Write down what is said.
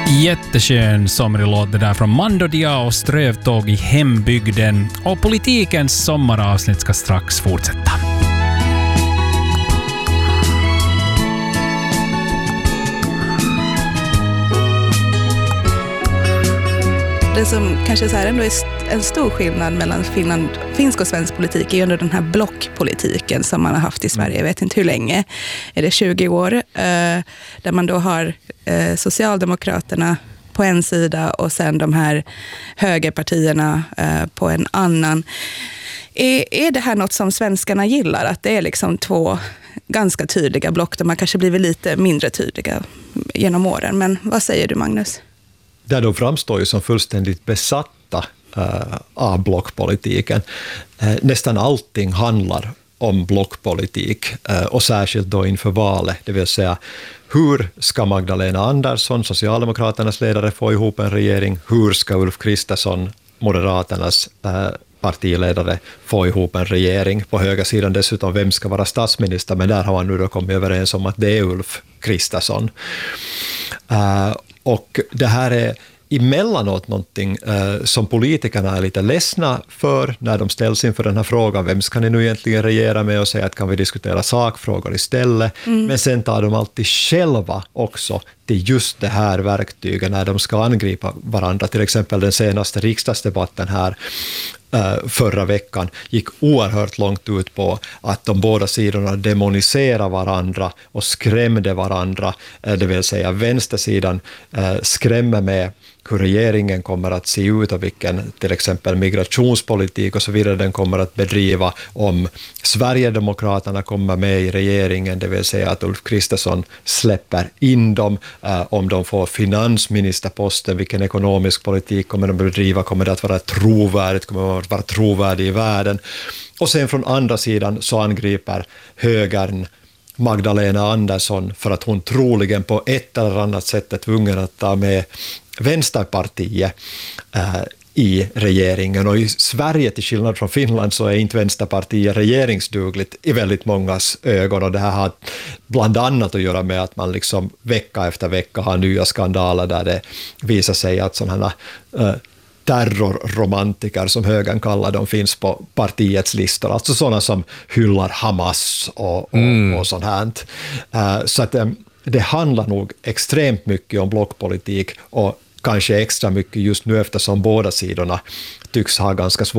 Jätteskön somrig låt det där från Mando Diao, Strövtåg i hembygden. Och politikens sommaravsnitt ska strax fortsätta. Det som kanske så här ändå är en stor skillnad mellan finsk och svensk politik är ju ändå den här blockpolitiken som man har haft i Sverige. Jag vet inte hur länge, är det 20 år? Där man då har Socialdemokraterna på en sida och sen de här högerpartierna på en annan. Är det här något som svenskarna gillar? Att det är liksom två ganska tydliga block där man kanske blivit lite mindre tydliga genom åren. Men vad säger du, Magnus? Där de framstår ju som fullständigt besatta av blockpolitiken. Nästan allting handlar om blockpolitik och särskilt då inför valet. Det vill säga, hur ska Magdalena Andersson, Socialdemokraternas ledare, få ihop en regering? Hur ska Ulf Kristersson, Moderaternas partiledare, få ihop en regering? På höga sidan dessutom, vem ska vara statsminister? Men där har man nu då kommit överens om att det är Ulf Kristersson. Och det här är emellanåt någonting som politikerna är lite ledsna för när de ställs inför den här frågan. Vem ska ni nu egentligen regera med, och säga att kan vi diskutera sakfrågor istället? Men sen tar de alltid själva också till just det här verktygen när de ska angripa varandra. Till exempel den senaste riksdagsdebatten här förra veckan gick oerhört långt ut på att de båda sidorna demoniserar varandra och skrämde varandra. Det vill säga vänstersidan skrämmer med hur regeringen kommer att se ut och vilken till exempel migrationspolitik och så vidare den kommer att bedriva om Sverigedemokraterna kommer med i regeringen, det vill säga att Ulf Kristersson släpper in dem, om de får finansministerposten, vilken ekonomisk politik kommer de bedriva, kommer det att vara trovärdigt, kommer det att vara trovärdigt i världen. Och sen från andra sidan så angriper högern Magdalena Andersson för att hon troligen på ett eller annat sätt är tvungen att ta med Vänsterpartiet i regeringen. Och i Sverige, till skillnad från Finland, så är inte Vänsterpartiet regeringsdugligt i väldigt mångas ögon, och det här har bland annat att göra med att man liksom vecka efter vecka har nya skandaler där det visar sig att sådana terrorromantiker, som högern kallar dem, finns på partiets listor. Alltså sådana som hyllar Hamas och sånt här. Så att det handlar nog extremt mycket om blockpolitik, och kanske extra mycket just nu eftersom båda sidorna tycks ha ganska svårt